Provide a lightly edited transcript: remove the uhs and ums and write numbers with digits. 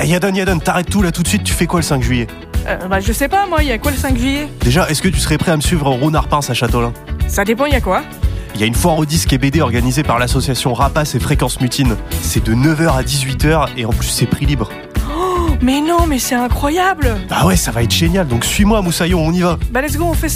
Yadan, t'arrêtes tout là tout de suite, tu fais quoi le 5 juillet? Je sais pas moi, il y a quoi le 5 juillet? Déjà, est-ce que tu serais prêt à me suivre au Rounard-Pins à Châteaulin? Ça dépend, il y a quoi? Il y a une foire aux disques et BD organisée par l'association Rapace et Fréquence Mutine. C'est de 9h à 18h et en plus c'est prix libre. Mais non, mais c'est incroyable! Bah ouais, ça va être génial, donc suis-moi Moussaillon, on y va. Let's go, on fait